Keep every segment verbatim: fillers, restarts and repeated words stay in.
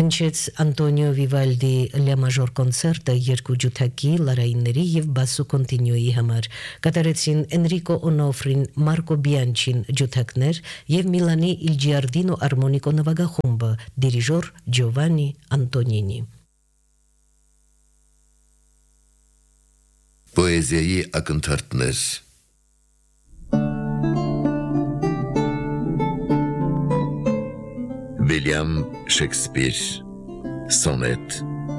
հնչեց Անտոնիո Վիվալդի լա մաժոր կոնցերտը երկու ջութակի, լարայինների և բասու կոնտինյուի համար։ Կատարեցին Էնրիկո Օնոֆրին, Մարկո Բիանչին ջութակներ և Միլանի Il Giardino Armonico նվագախումբը, դիրիժոր Ջովանի Անտոնինի։ Պոեզիայի ակնթարթներ Վիլյամ Շեքսպիր Սոնետ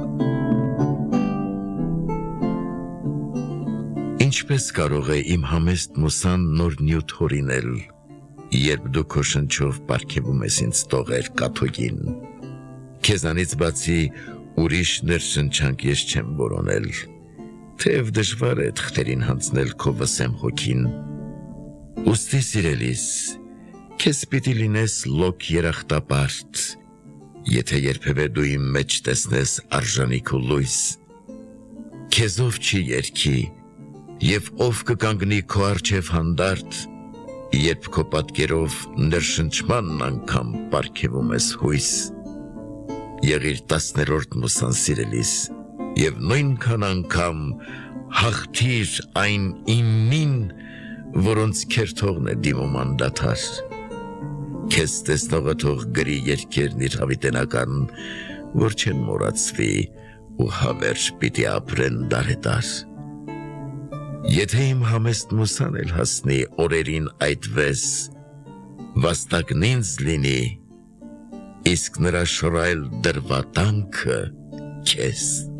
Ինչպես կարող է իմ համեստ մուսան նոր նյութ հորինել, երբ դու քո շնչով պարգևում ես ինձ տողեր կաթոկին, քեզանից բացի ուրիշ ներշնչանք ես չեմ որոնել, թեև դժվար է թղթերին հանձնել քո վսեմ հոգին, ուստի սիրելիս, քեզ պիտի լինես լոկ երախտապարտ, եթե երբևէ դու իմ մեջ տեսնես արժանիք ու լույս, քեզով չի երգի, և ով կկանգնի քո առջև հանդարտ, երբ քո պատկերով ներշնչմանն անգամ պարգևում ես հույս, եղիր տասներորդ մուսան սիրելիս, և նույնքան անգամ հաղթիր այն իմին, որոնց քերթողն է դիմում անդադար, քեզ տեսնողը թող գրի երգերն իր հավիտենական, որ չեն մոռացվի ու հավերժ պիտի ապրեն դարեդար։ Եթե իմ համեստ մուսան էլ հասնի օրերին այդվես, վաստակն ինձ լինի, իսկ նրա շռայլ դրվատանքը քեզ։